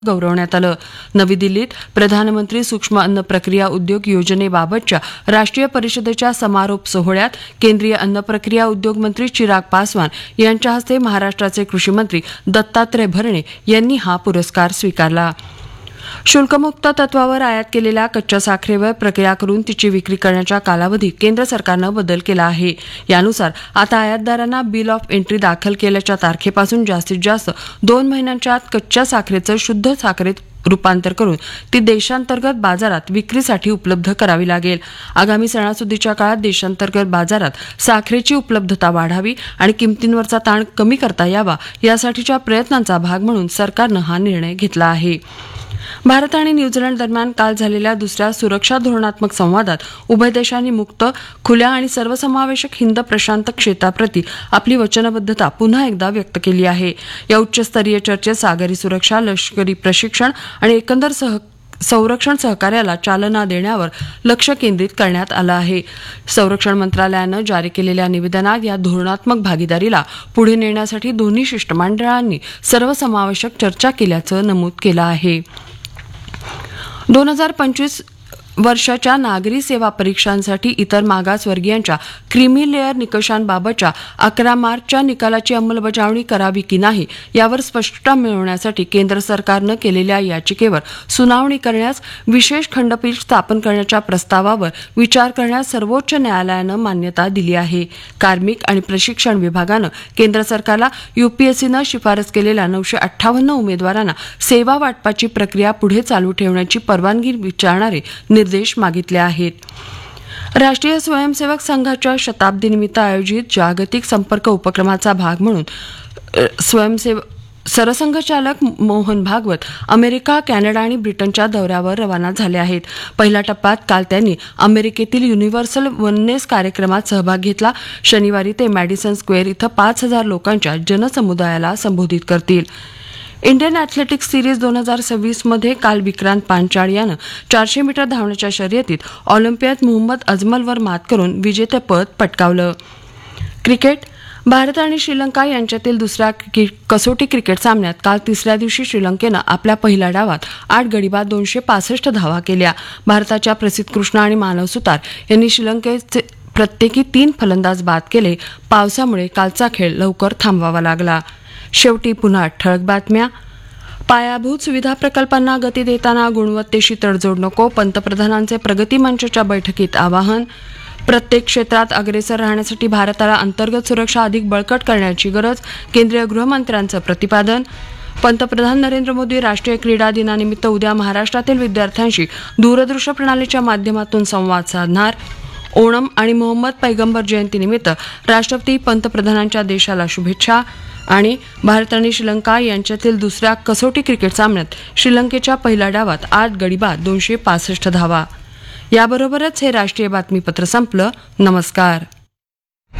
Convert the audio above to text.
गौरवण्यात आलं. नवी दिल्लीत प्रधानमंत्री सूक्ष्म अन्न प्रक्रिया उद्योग योजनेबाबतच्या राष्ट्रीय परिषदेच्या समारोप सोहळ्यात केंद्रीय अन्न प्रक्रिया उद्योग मंत्री चिराग पासवान यांच्या हस्ते महाराष्ट्राचे कृषी मंत्री दत्तात्रय भरणे यांनी हा पुरस्कार स्वीकारला. शुल्कमुक्त तत्वावर आयात केलेल्या कच्च्या साखरेवर प्रक्रिया करून तिची विक्री करण्याच्या कालावधीत केंद्र सरकारनं बदल केला आहे. यानुसार आता आयातदारांना बिल ऑफ एंट्री दाखल केल्याच्या तारखेपासून जास्तीत जास्त 2 महिन्यांच्या आत कच्च्या साखरेचं शुद्ध साखरेत रूपांतर करून ती देशांतर्गत बाजारात विक्रीसाठी उपलब्ध करावी लागेल. आगामी सणासुदीच्या काळात देशांतर्गत बाजारात साखरेची उपलब्धता वाढावी आणि किमतींवरचा ताण कमी करता यावा यासाठीच्या प्रयत्नांचा भाग म्हणून सरकारनं हा निर्णय घेतला आहे. भारत आणि न्यूझीलंड दरम्यान काल झालेल्या दुसऱ्या सुरक्षा धोरणात्मक संवादात उभय देशांनी मुक्त, खुल्या आणि सर्वसमावेशक हिंद प्रशांत क्षेत्राप्रती आपली वचनबद्धता पुन्हा एकदा व्यक्त केली आहे. या उच्चस्तरीय चर्चेत सागरी सुरक्षा, लष्करी प्रशिक्षण आणि एकंदर संरक्षण सहकार्याला चालना देण्यावर लक्ष केंद्रित करण्यात आलं आहे. संरक्षण मंत्रालयानं जारी केलेल्या निवेदनात या धोरणात्मक भागीदारीला पुढे नेण्यासाठी दोन्ही शिष्टमंडळांनी सर्वसमावेशक चर्चा केल्याचं नमूद केलं आहे. 2025 वर्षाच्या नागरी सेवा परीक्षांसाठी इतर मागासवर्गीयांच्या क्रीमी लेअर निकषांबाबतच्या 11 मार्चच्या निकालाची अंमलबजावणी करावी की नाही यावर स्पष्टता मिळवण्यासाठी केंद्र सरकारनं केलेल्या याचिकेवर सुनावणी करण्यास विशेष खंडपीठ स्थापन करण्याच्या प्रस्तावावर विचार करण्यास सर्वोच्च न्यायालयानं मान्यता दिली आहे. कार्मिक आणि प्रशिक्षण विभागानं केंद्र सरकारला यूपीएससीनं शिफारस केलेल्या 958 उमेदवारांना सेवा वाटपाची प्रक्रिया पुढे चालू ठेवण्याची परवानगी विचारणारे निर्देश मागितले आहेत. राष्ट्रीय स्वयंसेवक संघाच्या शताब्दीनिमित्त आयोजित जागतिक संपर्क उपक्रमाचा भाग म्हणून सरसंघचालक मोहन भागवत अमेरिका, कॅनडा आणि ब्रिटनच्या दौऱ्यावर रवाना झाले आहेत. पहिल्या टप्प्यात काल त्यांनी अमेरिकेतील युनिव्हर्सल वननेस कार्यक्रमात सहभाग घेतला. शनिवारी ते मॅडिसन स्क्वेअर इथं 5000 लोकांच्या जनसमुदायाला संबोधित करतील. इंडियन ॲथलेटिक्स सिरीज 2026 मध्ये काल विक्रांत पांचाळ यानं 400 मीटर धावण्याच्या शर्यतीत ऑलिम्पियात मोहम्मद अजमलवर मात करून विजेतेपद पटकावलं. क्रिकेट. भारत आणि श्रीलंका यांच्यातील दुसऱ्या कसोटी क्रिकेट सामन्यात काल तिसऱ्या दिवशी श्रीलंकेनं आपल्या पहिल्या डावात 8 गडी बाद 265 धावा केल्या. भारताच्या प्रसिद्ध कृष्णा आणि मानव सुतार यांनी श्रीलंकेचे प्रत्येकी 3 फलंदाज बाद केले. पावसामुळे कालचा खेळ लवकर थांबवावा लागला. शेवटी पुन्हा ठळक बातम्या. पायाभूत सुविधा प्रकल्पांना गती देताना गुणवत्तेशी तडजोड नको, पंतप्रधानांचे प्रगती मंचच्या बैठकीत आवाहन. प्रत्येक क्षेत्रात अग्रेसर राहण्यासाठी भारताला अंतर्गत सुरक्षा अधिक बळकट करण्याची गरज, केंद्रीय गृहमंत्र्यांचं प्रतिपादन. पंतप्रधान नरेंद्र मोदी राष्ट्रीय क्रीडा दिनानिमित्त उद्या महाराष्ट्रातील विद्यार्थ्यांशी दूरदृश्य प्रणालीच्या माध्यमातून संवाद साधणार. ओणम आणि मोहम्मद पैगंबर जयंतीनिमित्त राष्ट्रपती पंतप्रधानांच्या देशाला शुभेच्छा. आणि भारत आणि श्रीलंका यांच्यातील दुसऱ्या कसोटी क्रिकेट सामन्यात श्रीलंकेच्या पहिल्या डावात 8 गडी बाद 265 धावा. याबरोबरच हे राष्ट्रीय बातमीपत्र संपलं. नमस्कार.